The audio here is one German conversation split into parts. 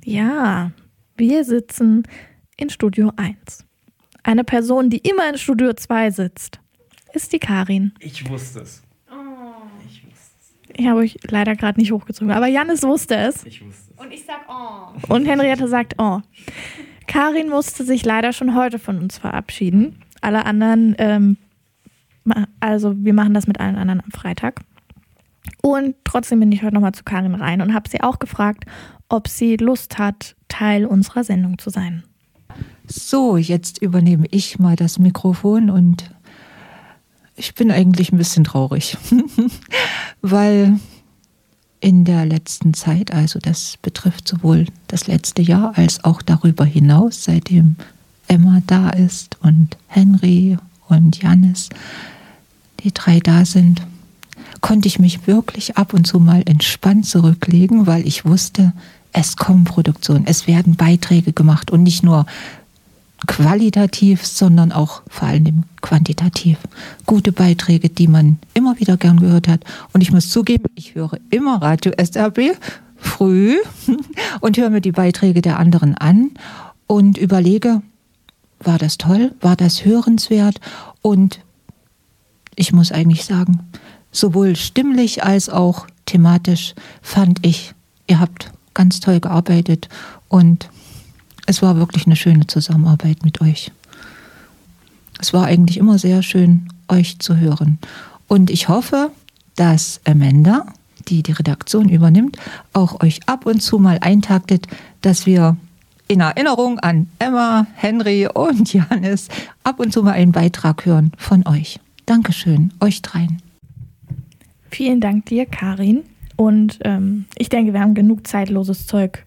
Ja, wir sitzen in Studio 1. Eine Person, die immer in Studio 2 sitzt, ist die Karin. Ich wusste es. Ich habe euch leider gerade nicht hochgezogen, aber Jannis wusste es. Ich wusste es. Und ich sag oh. Und Henriette sagt oh. Karin musste sich leider schon heute von uns verabschieden. Alle anderen, also wir machen das mit allen anderen am Freitag. Und trotzdem bin ich heute nochmal zu Karin rein und habe sie auch gefragt, ob sie Lust hat, Teil unserer Sendung zu sein. So, jetzt übernehme ich mal das Mikrofon und ich bin eigentlich ein bisschen traurig, weil in der letzten Zeit, also das betrifft sowohl das letzte Jahr als auch darüber hinaus, seitdem Emma da ist und Henry und Jannis, die 3 da sind, konnte ich mich wirklich ab und zu mal entspannt zurücklegen, weil ich wusste, es kommen Produktionen, es werden Beiträge gemacht und nicht nur qualitativ, sondern auch vor allem quantitativ. Gute Beiträge, die man immer wieder gern gehört hat. Und ich muss zugeben, ich höre immer Radio SRB früh und höre mir die Beiträge der anderen an und überlege, war das toll, war das hörenswert? Und ich muss eigentlich sagen, sowohl stimmlich als auch thematisch fand ich, ihr habt ganz toll gearbeitet und es war wirklich eine schöne Zusammenarbeit mit euch. Es war eigentlich immer sehr schön, euch zu hören. Und ich hoffe, dass Amanda, die die Redaktion übernimmt, auch euch ab und zu mal eintaktet, dass wir in Erinnerung an Emma, Henry und Jannis ab und zu mal einen Beitrag hören von euch. Dankeschön, euch dreien. Vielen Dank dir, Karin. Und ich denke, wir haben genug zeitloses Zeug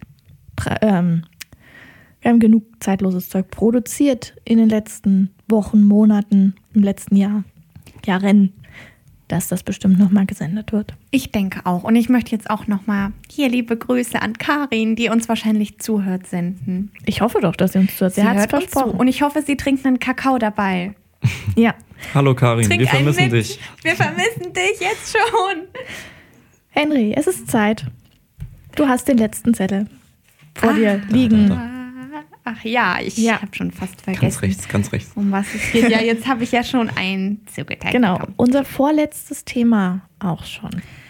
produziert in den letzten Wochen, Monaten, im letzten Jahren, dass das bestimmt nochmal gesendet wird. Ich denke auch. Und ich möchte jetzt auch nochmal hier liebe Grüße an Karin, die uns wahrscheinlich zuhört, senden. Ich hoffe doch, dass sie uns zuhört. Sie hört uns zu. Und ich hoffe, sie trinkt einen Kakao dabei. Ja. Hallo Karin, Trink wir vermissen dich. Wir vermissen dich jetzt schon. Henry, es ist Zeit. Du hast den letzten Zettel vor dir liegen. Ach ja, ich habe schon fast vergessen. Ganz rechts. Um was es geht. Ja, jetzt habe ich ja schon ein zugeteilt. Genau, bekommen. unser vorletztes Thema auch schon.